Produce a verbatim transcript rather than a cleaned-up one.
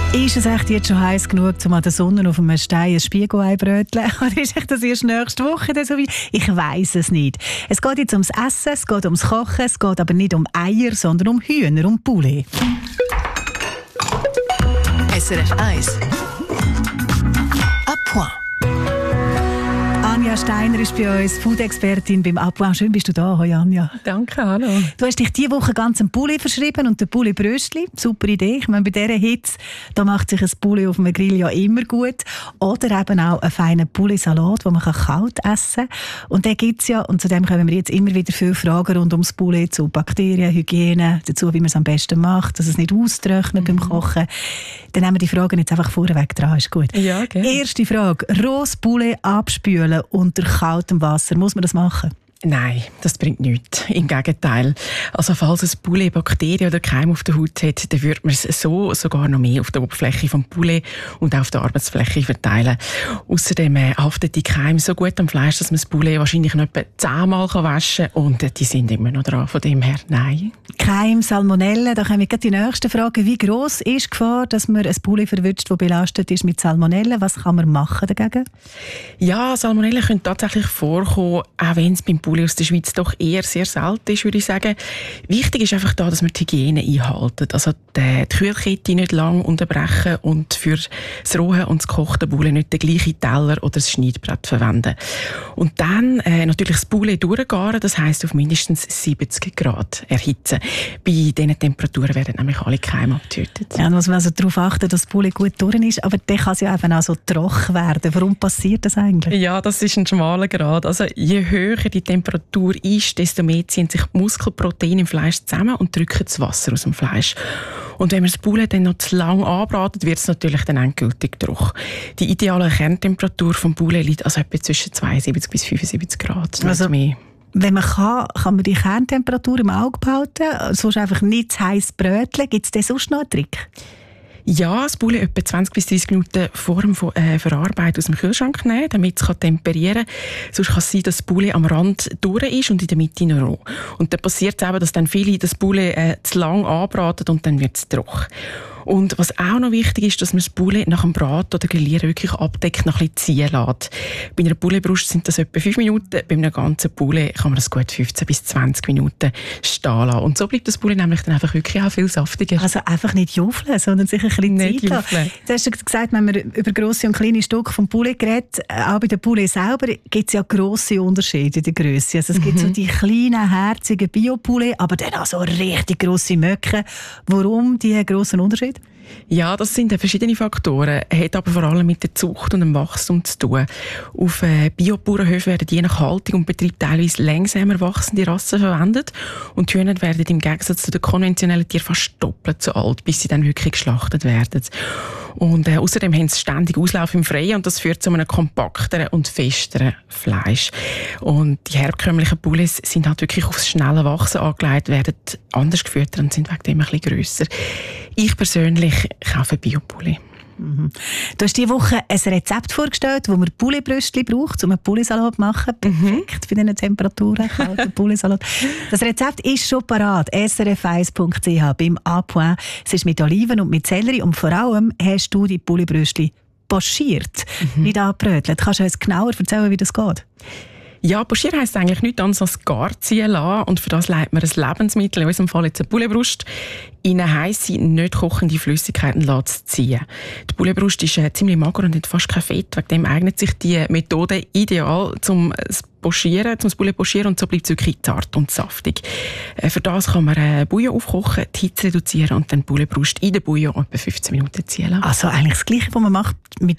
Ist es echt jetzt schon heiß genug, um an der Sonne auf einem Stein ein Spiegelei bröteln? Oder ist das erst nächste Woche so weit? Ich weiss es nicht. Es geht jetzt ums Essen, es geht ums Kochen, es geht aber nicht um Eier, sondern um Hühner und Poulet. S R F eins. À point. Anja Steiner ist bei uns, Food-Expertin beim À point. Schön bist du da. Hoi Anja. Danke, hallo. Du hast dich diese Woche ganz einem Poulet verschrieben und den Poulet Bröstli. Super Idee. Ich meine, bei dieser Hitze da macht sich ein Poulet auf einem Grill ja immer gut. Oder eben auch einen feinen Poulet-Salat, den man kalt essen kann. Und den gibt es ja, und zu dem kommen wir jetzt immer wieder viele Fragen rund ums Poulet, zu Bakterien, Hygiene, dazu, wie man es am besten macht, dass es nicht austrocknet mhm. beim Kochen. Dann nehmen wir die Fragen jetzt einfach vorweg dran. Ist gut. Ja, okay. Erste Frage. Rohes Poulet abspülen unter kaltem Wasser. Muss man das machen? Nein, das bringt nichts. Im Gegenteil. Also falls ein Poulet Bakterien oder Keime auf der Haut hat, dann würde man es so sogar noch mehr auf der Oberfläche vom Poulet und auch auf der Arbeitsfläche verteilen. Außerdem äh, haftet die Keime so gut am Fleisch, dass man das Poulet wahrscheinlich noch etwa zehnmal waschen kann und äh, die sind immer noch dran. Von dem her, nein. Keim, Salmonellen, da kommen wir gleich die nächste Frage. Wie gross ist die Gefahr, dass man ein Poulet verwünscht, das belastet ist mit Salmonellen? Was kann man machen dagegen? Ja, Salmonellen können tatsächlich vorkommen, auch wenn es beim Poulet aus der Schweiz doch eher sehr selten ist, würde ich sagen. Wichtig ist einfach da, dass wir die Hygiene einhalten. Also die, die Kühlkette nicht lang unterbrechen und für das rohe und das gekochte Poulet nicht den gleichen Teller oder das Schneidbrett verwenden. Und dann äh, natürlich das Poulet durchgaren, das heisst auf mindestens siebzig Grad erhitzen. Bei diesen Temperaturen werden nämlich alle Keime abgetötet. Ja, da muss man also darauf achten, dass das Poulet gut durch ist, aber dann kann es ja eben auch so trocken werden. Warum passiert das eigentlich? Ja, das ist ein schmaler Grad. Also je höher die Temperatur ist, desto mehr ziehen sich die Muskelproteine im Fleisch zusammen und drücken das Wasser aus dem Fleisch. Und wenn man das Poulet dann noch zu lang anbratet, wird es natürlich dann endgültig trocken. Die ideale Kerntemperatur vom Poulet liegt also etwa zwischen zweiundsiebzig bis fünfundsiebzig Grad. Also mehr. Wenn man kann, kann man die Kerntemperatur im Auge behalten, sonst einfach nicht zu heiß bröteln. Gibt es denn sonst noch einen Trick? Ja, das Poulet etwa zwanzig bis dreißig Minuten vor dem äh, Verarbeiten aus dem Kühlschrank nehmen, damit es temperieren kann. Sonst kann es sein, dass das Poulet am Rand durch ist und in der Mitte noch roh. Und dann passiert es eben, dass dann viele das Poulet äh, zu lang anbraten und dann wird es trocken. Und was auch noch wichtig ist, dass man das Poulet nach dem Braten oder Grillieren wirklich abdeckt, noch ein bisschen ziehen lässt. Bei einer Pouletbrust sind das etwa fünf Minuten, bei einem ganzen Poulet kann man das gut fünfzehn bis zwanzig Minuten stehen lassen. Und so bleibt das Poulet nämlich dann einfach wirklich auch viel saftiger. Also einfach nicht juffeln, sondern sich ein bisschen nicht Zeit lassen. Du hast gesagt, wenn man über grosse und kleine Stücke vom Poulet redet, auch bei den Poulet selber gibt es ja grosse Unterschiede in der Grösse. Also es gibt mhm. so die kleinen, herzigen Bio-Poulet, aber dann auch so richtig grosse Möcke. Warum diese grossen Unterschiede? Ja, das sind verschiedene Faktoren. Es hat aber vor allem mit der Zucht und dem Wachstum zu tun. Auf äh, Bio-Bauernhöfen werden je nach Haltung und Betrieb teilweise langsamer wachsende Rassen verwendet. Und die Hühner werden im Gegensatz zu den konventionellen Tieren fast doppelt so alt, bis sie dann wirklich geschlachtet werden. Und äh, außerdem haben sie ständig Auslauf im Freien und das führt zu einem kompakteren und festeren Fleisch. Und die herkömmlichen Poulets sind halt wirklich aufs schnelle Wachsen angelegt, werden anders gefüttert und sind wegen dem ein bisschen grösser. Ich persönlich kaufe Bio-Poulet. Mhm. Du hast diese Woche ein Rezept vorgestellt, wo man Pouletbröstli braucht, um einen Pouletsalat zu machen. Perfekt mhm. bei diesen Temperaturen, kalten Pouletsalat. Das Rezept ist schon parat. S R F eins Punkt C H beim À point. Es ist mit Oliven und mit Sellerie und vor allem hast du die Pouletbröstli pochiert, mhm. nicht angebrötelt. Kannst du uns genauer erzählen, wie das geht? Ja, pochieren heisst eigentlich nichts anderes als gar ziehen lassen. Und für das leitet man ein Lebensmittel, in unserem Fall jetzt eine Pouletbrust, in eine heisse, nicht kochende Flüssigkeiten zu ziehen. Die Pouletbrust ist äh, ziemlich mager und hat fast kein Fett. Wegen dem eignet sich die Methode ideal zum Pochieren, zum Poulet pochieren und so bleibt es wirklich zart und saftig. Äh, für das kann man äh, Bouillon aufkochen, die Hitze reduzieren und dann die Pouletbrust in der Bouillon etwa fünfzehn Minuten ziehen lassen. Also eigentlich das Gleiche, was man macht mit